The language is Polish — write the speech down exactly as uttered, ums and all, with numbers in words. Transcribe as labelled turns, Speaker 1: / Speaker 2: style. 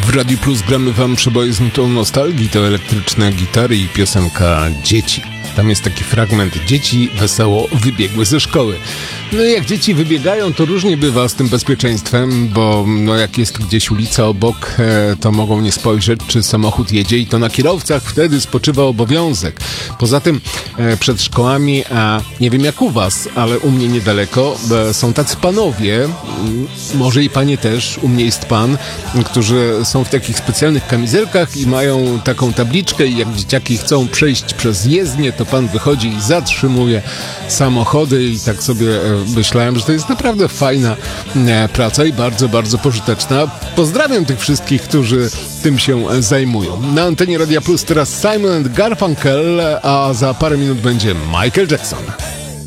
Speaker 1: W Radiu Plus gramy wam przeboje z nutą nostalgii, to elektryczne gitary i piosenka Dzieci. Tam jest taki fragment: dzieci wesoło wybiegły ze szkoły. No i jak dzieci wybiegają, to różnie bywa z tym bezpieczeństwem, bo no jak jest gdzieś ulica obok, e, to mogą nie spojrzeć, czy samochód jedzie, i to na kierowcach wtedy spoczywa obowiązek. Poza tym e, przed szkołami, a nie wiem jak u was, ale u mnie niedaleko, e, są tacy panowie, m, może i panie też, u mnie jest pan, którzy są w takich specjalnych kamizelkach i mają taką tabliczkę, i jak dzieciaki chcą przejść przez jezdnię, to pan wychodzi i zatrzymuje samochody, i tak sobie e, myślałem, że to jest naprawdę fajna e, praca i bardzo, bardzo pożyteczna. Pozdrawiam tych wszystkich, którzy tym się zajmują. Na antenie Radia Plus teraz Simon and Garfunkel, a za parę minut będzie Michael Jackson.